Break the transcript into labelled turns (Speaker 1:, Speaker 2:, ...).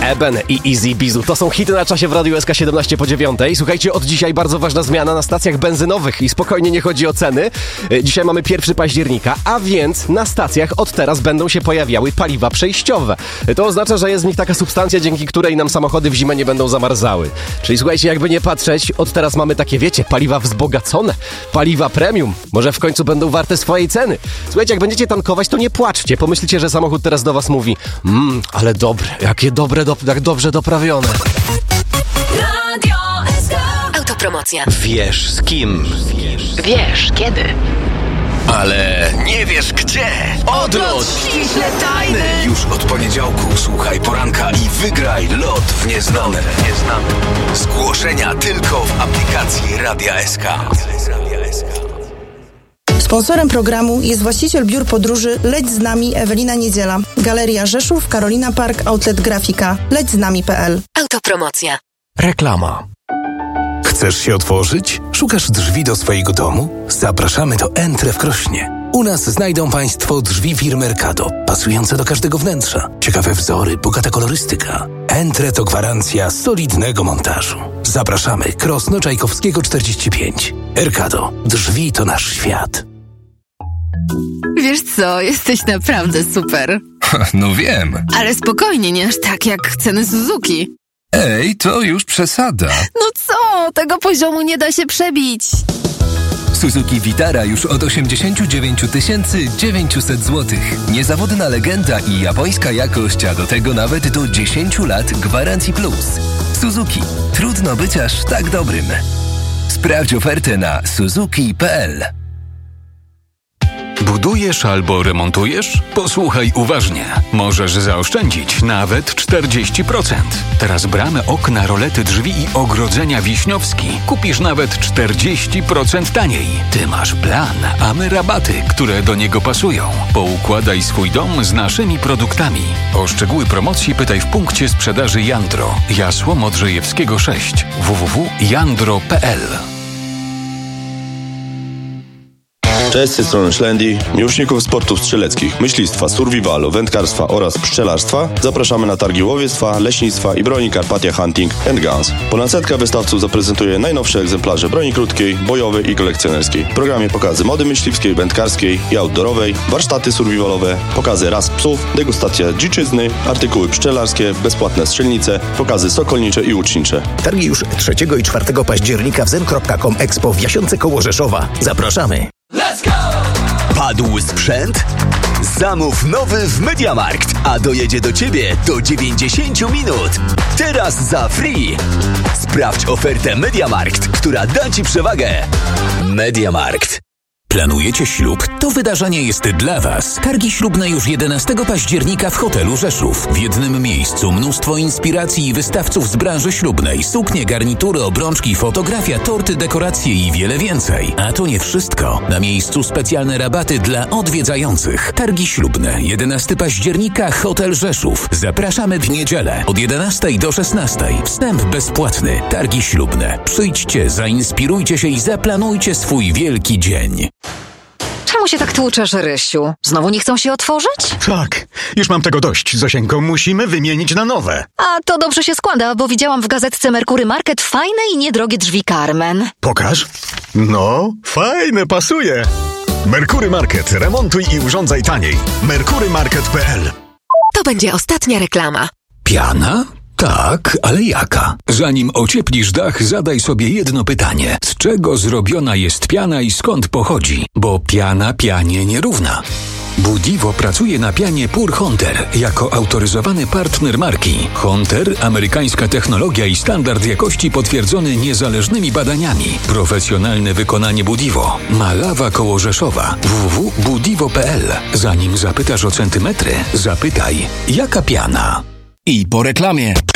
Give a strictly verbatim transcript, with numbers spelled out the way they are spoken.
Speaker 1: Eben i Easy Bizu. To są hity na czasie w Radiu S K siedemnaście po dziewiątej. Słuchajcie, od dzisiaj bardzo ważna zmiana na stacjach benzynowych i spokojnie nie chodzi o ceny. Dzisiaj mamy pierwszego października, a więc na stacjach od teraz będą się pojawiały paliwa przejściowe. To oznacza, że jest w nich taka substancja, dzięki której nam samochody w zimę nie będą zamarzały. Czyli słuchajcie, jakby nie patrzeć, od teraz mamy takie, wiecie, paliwa wzbogacone, paliwa premium. Może w końcu będą warte swojej ceny. Słuchajcie, jak będziecie tankować, to nie płaczcie. Pomyślcie, że samochód teraz do was mówi: mmm, ale dobre, jakie dobre, do, jak dobrze doprawione.
Speaker 2: Radio S K. Autopromocja.
Speaker 3: Wiesz z kim?
Speaker 2: Wiesz kiedy.
Speaker 3: Ale nie wiesz gdzie. Odlot
Speaker 2: ściśle tajny.
Speaker 3: Już od poniedziałku słuchaj poranka i wygraj lot w nieznane. Zgłoszenia tylko w aplikacji Radia S K.
Speaker 4: Sponsorem programu jest właściciel biur podróży Leć z nami Ewelina Niedziela. Galeria Rzeszów, Carolina Park, Outlet Grafika. leć z nami kropka p l.
Speaker 2: Autopromocja.
Speaker 3: Reklama. Chcesz się otworzyć? Szukasz drzwi do swojego domu? Zapraszamy do Entre w Krośnie. U nas znajdą Państwo drzwi firmy Erkado, pasujące do każdego wnętrza. Ciekawe wzory, bogata kolorystyka. Entre to gwarancja solidnego montażu. Zapraszamy, Krosno Czajkowskiego czterdzieści pięć. Erkado. Drzwi to nasz świat.
Speaker 5: Wiesz co, jesteś naprawdę super.
Speaker 6: No wiem.
Speaker 5: Ale spokojnie, nie aż tak jak ceny Suzuki.
Speaker 6: Ej, to już przesada.
Speaker 5: No co? Tego poziomu nie da się przebić.
Speaker 6: Suzuki Vitara już od osiemdziesiąt dziewięć tysięcy dziewięćset złotych. Niezawodna legenda i japońska jakość, a do tego nawet do dziesięć lat gwarancji plus. Suzuki. Trudno być aż tak dobrym. Sprawdź ofertę na suzuki kropka p l.
Speaker 7: Budujesz albo remontujesz? Posłuchaj uważnie. Możesz zaoszczędzić nawet czterdzieści procent. Teraz bramy, okna, rolety, drzwi i ogrodzenia Wiśniowski kupisz nawet czterdzieści procent taniej. Ty masz plan, a my rabaty, które do niego pasują. Poukładaj swój dom z naszymi produktami. O szczegóły promocji pytaj w punkcie sprzedaży Jandro. Jasło Modrzejewskiego sześć. w w w kropka jandro kropka p l.
Speaker 8: Cześć, z tej strony Szlendi. Miłośników sportów strzeleckich, myślistwa, survivalu, wędkarstwa oraz pszczelarstwa zapraszamy na targi łowiectwa, leśnictwa i broni Carpathia Hunting and Guns. Ponad setka wystawców zaprezentuje najnowsze egzemplarze broni krótkiej, bojowej i kolekcjonerskiej. W programie pokazy mody myśliwskiej, wędkarskiej i outdoorowej, warsztaty survivalowe, pokazy ras psów, degustacja dziczyzny, artykuły pszczelarskie, bezpłatne strzelnice, pokazy sokolnicze i łucznicze.
Speaker 9: Targi już trzeciego i czwartego października w zen kropka com Expo w Jasiące koło Rzeszowa. Zapraszamy!
Speaker 2: Let's go!
Speaker 10: Padł sprzęt? Zamów nowy w MediaMarkt, a dojedzie do Ciebie do dziewięćdziesiąt minut. Teraz za free. Sprawdź ofertę MediaMarkt, która da Ci przewagę. MediaMarkt.
Speaker 11: Planujecie ślub? To wydarzenie jest dla Was. Targi ślubne już jedenastego października w hotelu Rzeszów. W jednym miejscu mnóstwo inspiracji i wystawców z branży ślubnej. Suknie, garnitury, obrączki, fotografia, torty, dekoracje i wiele więcej. A to nie wszystko. Na miejscu specjalne rabaty dla odwiedzających. Targi ślubne. jedenastego października, hotel Rzeszów. Zapraszamy w niedzielę od jedenastej do szesnastej. Wstęp bezpłatny. Targi ślubne. Przyjdźcie, zainspirujcie się i zaplanujcie swój wielki dzień.
Speaker 12: Czemu się tak tłuczesz, Rysiu? Znowu nie chcą się otworzyć?
Speaker 13: Tak, już mam tego dość, Zosieńko. Musimy wymienić na nowe.
Speaker 12: A to dobrze się składa, bo widziałam w gazetce Merkury Market fajne i niedrogie drzwi Carmen.
Speaker 13: Pokaż. No, fajne, pasuje. Merkury Market. Remontuj i urządzaj taniej. merkury market kropka p l.
Speaker 2: To będzie ostatnia reklama.
Speaker 7: Piana? Tak, ale jaka? Zanim ocieplisz dach, zadaj sobie jedno pytanie. Z czego zrobiona jest piana i skąd pochodzi? Bo piana pianie nierówna. Budivo pracuje na pianie Pure Hunter jako autoryzowany partner marki. Hunter, amerykańska technologia i standard jakości potwierdzony niezależnymi badaniami. Profesjonalne wykonanie Budivo. Malawa koło Rzeszowa. w w w kropka budivo kropka p l. Zanim zapytasz o centymetry, zapytaj, jaka piana?
Speaker 3: I po reklamie.